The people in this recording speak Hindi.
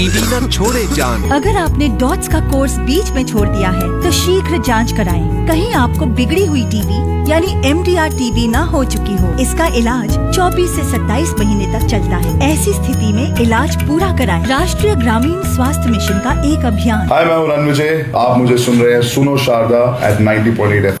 टीवी न छोड़े जान। अगर आपने डॉट्स का कोर्स बीच में छोड़ दिया है तो शीघ्र जांच कराएं। कहीं आपको बिगड़ी हुई टीबी यानी MDR टीबी न हो चुकी हो। इसका इलाज 24 से 27 महीने तक चलता है। ऐसी स्थिति में इलाज पूरा कराएं। राष्ट्रीय ग्रामीण स्वास्थ्य मिशन का एक अभियान। हाय, मैं हूं रणविजय। आप मुझे सुन रहे हैं सुनो शारदा at 90.8 FM।